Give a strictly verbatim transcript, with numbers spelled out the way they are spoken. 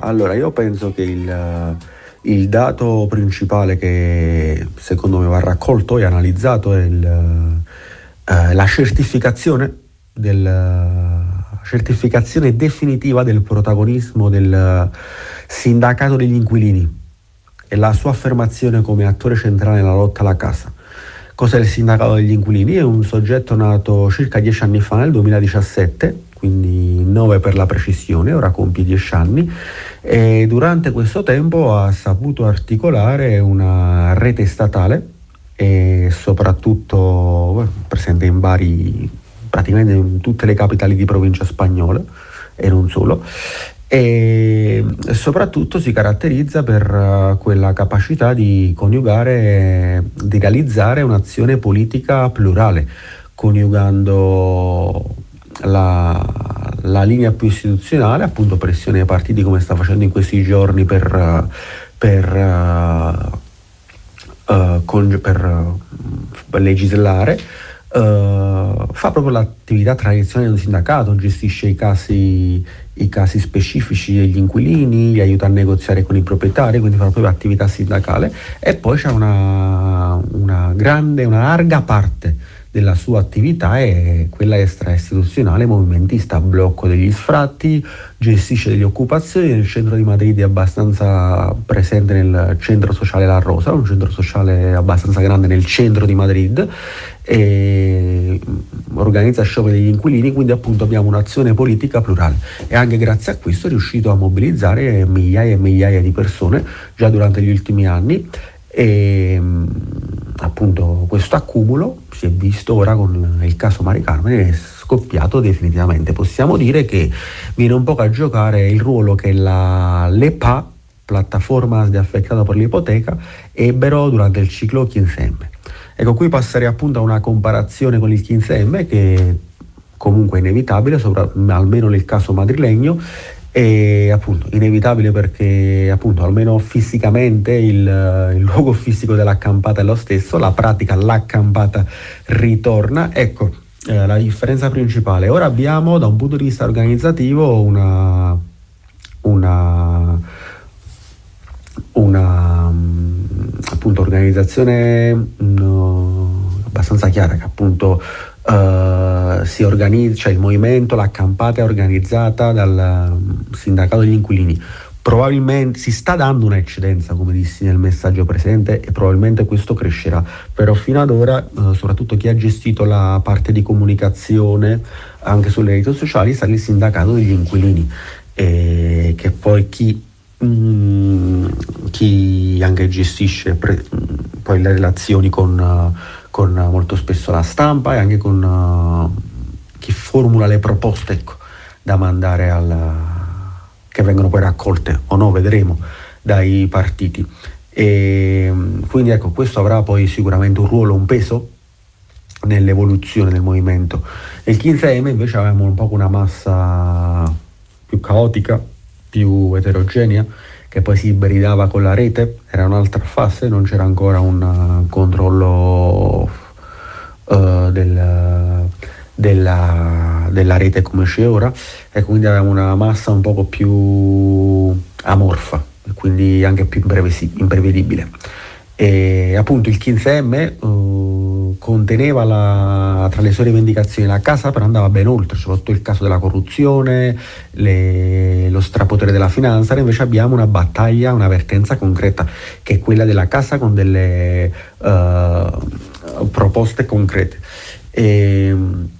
Allora, io penso che il, il dato principale che secondo me va raccolto e analizzato è il, eh, la certificazione del certificazione definitiva del protagonismo del sindacato degli inquilini e la sua affermazione come attore centrale nella lotta alla casa. Cos'è il sindacato degli inquilini? È un soggetto nato circa dieci anni fa, nel duemiladiciassette, quindi nove per la precisione, ora compie dieci anni, e durante questo tempo ha saputo articolare una rete statale e soprattutto presente in vari, praticamente in tutte le capitali di provincia spagnole e non solo, e soprattutto si caratterizza per uh, quella capacità di coniugare, di realizzare un'azione politica plurale, coniugando la, la linea più istituzionale, appunto pressione ai partiti come sta facendo in questi giorni per, uh, per, uh, uh, con, per uh, legislare. Uh, fa proprio l'attività tradizionale di un sindacato, gestisce i casi, i casi specifici degli inquilini, li aiuta a negoziare con i proprietari, quindi fa proprio attività sindacale, e poi c'è una, una grande, una larga parte della sua attività è quella extra-istituzionale movimentista, blocco degli sfratti, gestisce delle occupazioni. Nel centro di Madrid è abbastanza presente nel centro sociale La Rosa, un centro sociale abbastanza grande nel centro di Madrid, e organizza scioperi degli inquilini, quindi appunto abbiamo un'azione politica plurale, e anche grazie a questo è riuscito a mobilizzare migliaia e migliaia di persone già durante gli ultimi anni. E appunto questo accumulo si è visto ora con il caso Mari Carmen, è scoppiato definitivamente. Possiamo dire che viene un po' a giocare il ruolo che la l'E P A, piattaforma di affettato per l'ipoteca, ebbero durante il ciclo quindici emme. Ecco, qui passerei appunto a una comparazione con il quindici emme, che comunque è inevitabile, sopra, almeno nel caso madrilegno. E appunto inevitabile perché appunto almeno fisicamente il, il luogo fisico dell'accampata è lo stesso, la pratica, l'accampata ritorna. Ecco, eh, la differenza principale: ora abbiamo da un punto di vista organizzativo una una una appunto organizzazione no, abbastanza chiara, che appunto Uh, si organizza, cioè il movimento, l'accampata è organizzata dal sindacato degli inquilini. Probabilmente si sta dando un'eccedenza, come dissi nel messaggio presente, e probabilmente questo crescerà, però fino ad ora uh, soprattutto chi ha gestito la parte di comunicazione anche sulle reti sociali sta il sindacato degli inquilini, e che poi chi mm, chi anche gestisce pre, poi le relazioni con uh, con molto spesso la stampa e anche con uh, chi formula le proposte, ecco, da mandare al, che vengono poi raccolte o no, vedremo, dai partiti. E quindi ecco, questo avrà poi sicuramente un ruolo, un peso nell'evoluzione del movimento. Nel quindici emme invece avevamo un po' una massa più caotica, più eterogenea, che poi si ibridava con la rete. Era un'altra fase, non c'era ancora un controllo uh, del, della, della rete come c'è ora, e quindi avevamo una massa un poco più amorfa e quindi anche più imprevedibile. E appunto il quindici emme uh, conteneva la, tra le sue rivendicazioni la casa, però andava ben oltre, soprattutto il caso della corruzione, le, lo strapotere della finanza. E invece abbiamo una battaglia, una vertenza concreta, che è quella della casa, con delle uh, proposte concrete. E,